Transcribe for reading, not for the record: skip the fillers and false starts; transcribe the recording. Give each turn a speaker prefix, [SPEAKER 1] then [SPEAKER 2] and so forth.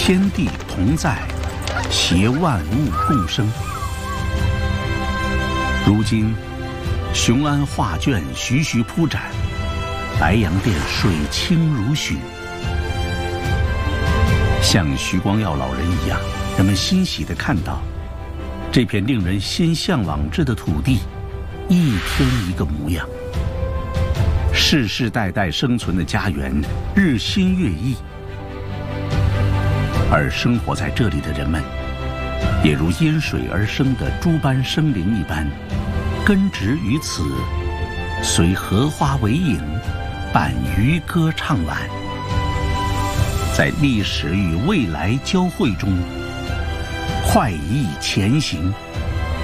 [SPEAKER 1] 天地同在，携万物共生。如今，雄安画卷徐徐铺展，白洋淀水清如许。像徐光耀老人一样，人们欣喜地看到这片令人心向往之的土地，一天一个模样。世世代代生存的家园日新月异，而生活在这里的人们，也如因水而生的诸般生灵一般，根植于此，随荷花为影，伴渔歌唱晚，在历史与未来交汇中，快意前行。